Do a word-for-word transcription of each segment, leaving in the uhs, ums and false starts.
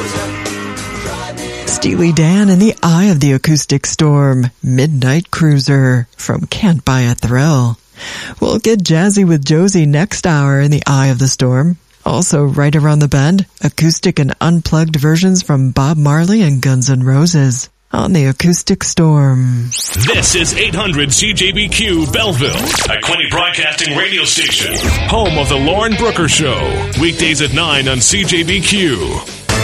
Steely Dan in the eye of the acoustic storm. Midnight Cruiser from Can't Buy a Thrill. We'll get jazzy with Josie next hour in the eye of the storm. Also, right around the bend, acoustic and unplugged versions from Bob Marley and Guns N' Roses on the Acoustic Storm. This is eight hundred C J B Q Belleville, a Quinte Broadcasting radio station, home of the Lauren Brooker Show, weekdays at nine on C J B Q.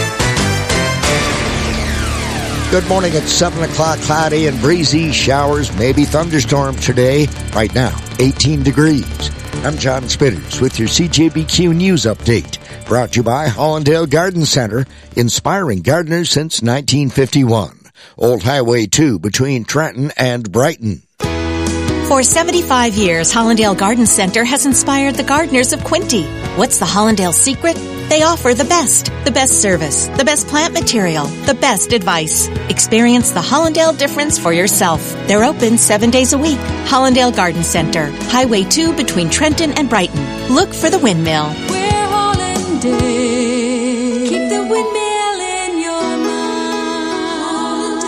Good morning. It's seven o'clock, cloudy and breezy, showers, maybe thunderstorms today. Right now, eighteen degrees. I'm John Spitters with your C J B Q News Update. Brought to you by Hollandale Garden Center, inspiring gardeners since nineteen fifty-one. Old Highway two between Trenton and Brighton. For seventy-five years, Hollandale Garden Center has inspired the gardeners of Quinte. What's the Hollandale secret? They offer the best, the best service, the best plant material, the best advice. Experience the Hollandale difference for yourself. They're open seven days a week. Hollandale Garden Center, Highway two between Trenton and Brighton. Look for the windmill. We're Hollandale. Keep the windmill in your mind.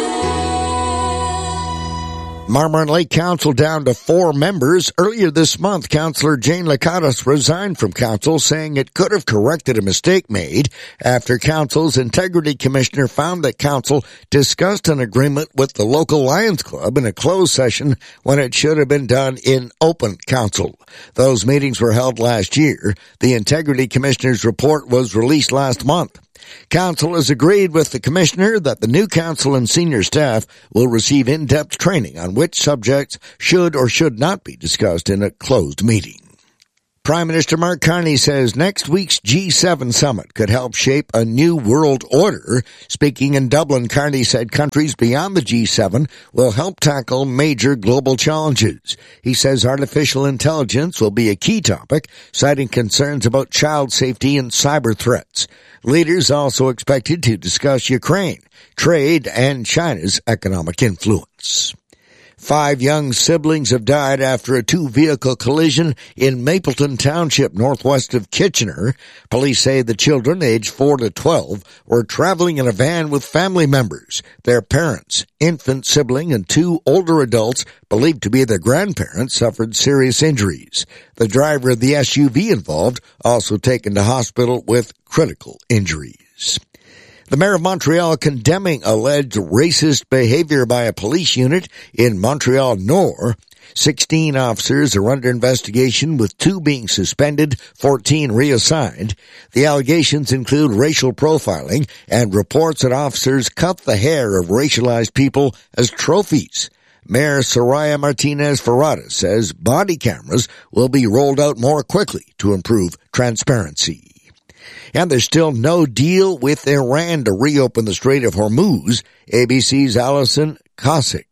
Marmorant Lake Council down to four members. Earlier this month, Councillor Jane Lakatos resigned from council, saying it could have corrected a mistake made after council's integrity commissioner found that council discussed an agreement with the local Lions Club in a closed session when it should have been done in open council. Those meetings were held last year. The integrity commissioner's report was released last month. Council has agreed with the commissioner that the new council and senior staff will receive in-depth training on which subjects should or should not be discussed in a closed meeting. Prime Minister Mark Carney says next week's G seven summit could help shape a new world order. Speaking in Dublin, Carney said countries beyond the G seven will help tackle major global challenges. He says artificial intelligence will be a key topic, citing concerns about child safety and cyber threats. Leaders also expected to discuss Ukraine, trade, and China's economic influence. Five young siblings have died after a two-vehicle collision in Mapleton Township, northwest of Kitchener. Police say the children, aged four to twelve, were traveling in a van with family members. Their parents, infant sibling, and two older adults, believed to be their grandparents, suffered serious injuries. The driver of the S U V involved also taken to hospital with critical injuries. The mayor of Montreal condemning alleged racist behavior by a police unit in Montreal Nord. Sixteen officers are under investigation, with two being suspended, fourteen reassigned. The allegations include racial profiling and reports that officers cut the hair of racialized people as trophies. Mayor Soraya Martinez-Ferrada says body cameras will be rolled out more quickly to improve transparency. And there's still no deal with Iran to reopen the Strait of Hormuz. A B C's Alison Cossack.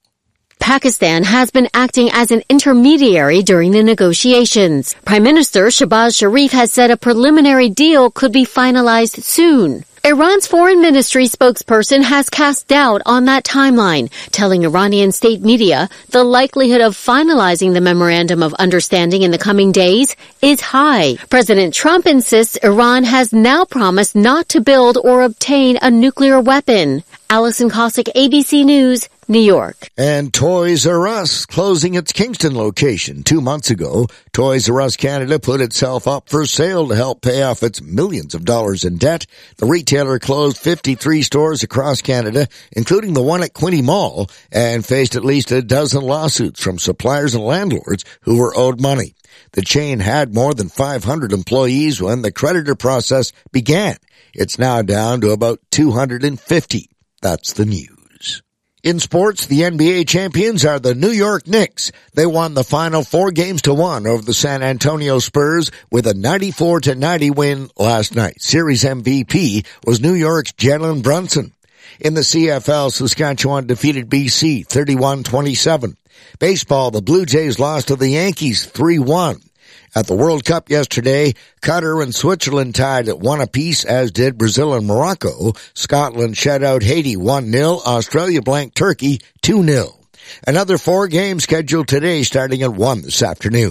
Pakistan has been acting as an intermediary during the negotiations. Prime Minister Shehbaz Sharif has said a preliminary deal could be finalized soon. Iran's foreign ministry spokesperson has cast doubt on that timeline, telling Iranian state media the likelihood of finalizing the memorandum of understanding in the coming days is high. President Trump insists Iran has now promised not to build or obtain a nuclear weapon. Alison Cossack, A B C News, New York. And Toys R Us closing its Kingston location. Two months ago, Toys R Us Canada put itself up for sale to help pay off its millions of dollars in debt. The retailer closed fifty-three stores across Canada, including the one at Quinte Mall, and faced at least a dozen lawsuits from suppliers and landlords who were owed money. The chain had more than five hundred employees when the creditor process began. It's now down to about two hundred fifty. That's the news. In sports, the N B A champions are the New York Knicks. They won the final four games to one over the San Antonio Spurs with a ninety-four to ninety win last night. Series M V P was New York's Jalen Brunson. In the C F L, Saskatchewan defeated B C thirty-one twenty-seven. Baseball, the Blue Jays lost to the Yankees three one. At the World Cup yesterday, Qatar and Switzerland tied at one apiece, as did Brazil and Morocco. Scotland shut out Haiti one nil. Australia blanked Turkey two nil. Another four games scheduled today starting at one this afternoon.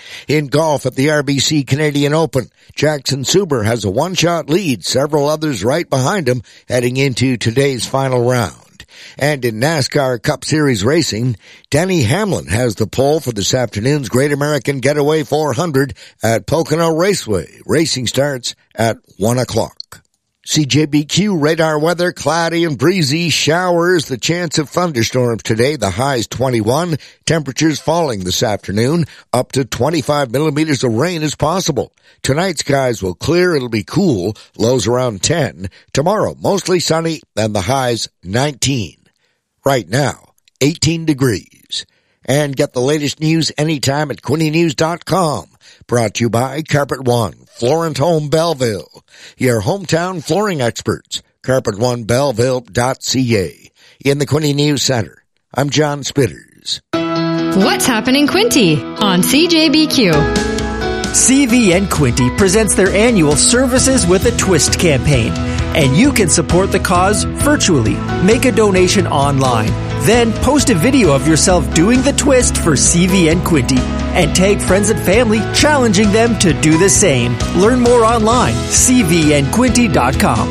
In golf at the R B C Canadian Open, Jackson Suber has a one-shot lead, several others right behind him heading into today's final round. And in NASCAR Cup Series racing, Denny Hamlin has the pole for this afternoon's Great American Getaway four hundred at Pocono Raceway. Racing starts at one o'clock. C J B Q radar weather, cloudy and breezy, showers, the chance of thunderstorms today, the highs twenty-one, temperatures falling this afternoon, up to twenty-five millimeters of rain is possible. Tonight skies will clear, it'll be cool, lows around ten. Tomorrow, mostly sunny, and the highs nineteen. Right now, eighteen degrees. And get the latest news anytime at Quinte News dot com. Brought to you by Carpet One, Florent Home Belleville. Your hometown flooring experts. Carpet One Belleville dot C A. In the Quinte News Center, I'm John Spitters. What's happening, Quinte? On C J B Q. C V N Quinte presents their annual Services with a Twist campaign, and you can support the cause virtually. Make a donation online, then post a video of yourself doing the twist for C V N Quinte, and tag friends and family, challenging them to do the same. Learn more online, C V N Quinte dot com.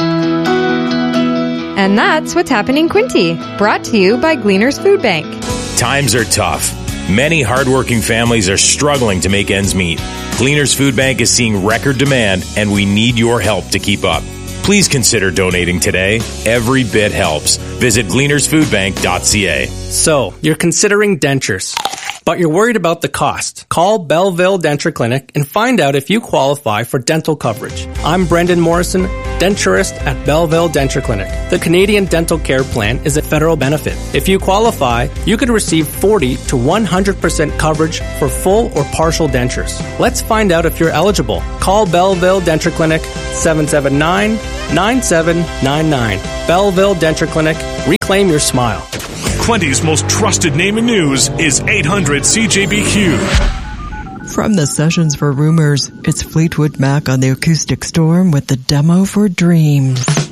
And that's What's Happening, Quinte, brought to you by Gleaners Food Bank. Times are tough. Many hardworking families are struggling to make ends meet. Gleaners Food Bank is seeing record demand, and we need your help to keep up. Please consider donating today. Every bit helps. Visit Gleaners Food Bank dot C A. So, you're considering dentures, but you're worried about the cost. Call Belleville Denture Clinic and find out if you qualify for dental coverage. I'm Brendan Morrison, denturist at Belleville Denture Clinic. The Canadian Dental Care Plan is a federal benefit. If you qualify, you could receive forty to one hundred percent coverage for full or partial dentures. Let's find out if you're eligible. Call Belleville Denture Clinic, seven seven nine, nine seven nine nine. Belleville Denture Clinic. Reclaim your smile. Quinte's most trusted name in news is eight hundred C J B Q. From the Sessions for Rumors, it's Fleetwood Mac on the Acoustic Storm with the demo for Dreams.